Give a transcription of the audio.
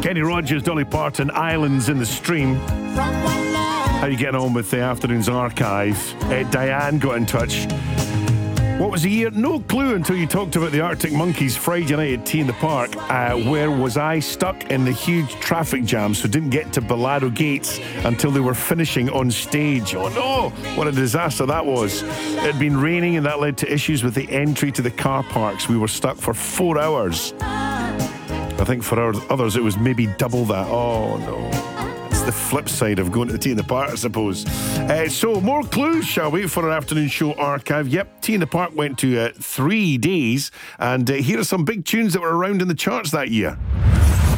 Kenny Rogers, Dolly Parton, Islands in the Stream. How you getting on with the afternoon's archive? Diane got in touch. What was the year? No clue until you talked about the Arctic Monkeys Friday night at Tea in the Park. Where was I? Stuck in the huge traffic jam, so didn't get to Bellado Gates until they were finishing on stage. Oh no, what a disaster that was. It had been raining and that led to issues with the entry to the car parks. We were stuck for 4 hours. I think for others it was maybe double that. Oh no. The flip side of going to the Tea in the Park, I suppose. So more clues, shall we, for our afternoon show archive? Yep, Tea in the Park went to 3 days, and here are some big tunes that were around in the charts that year.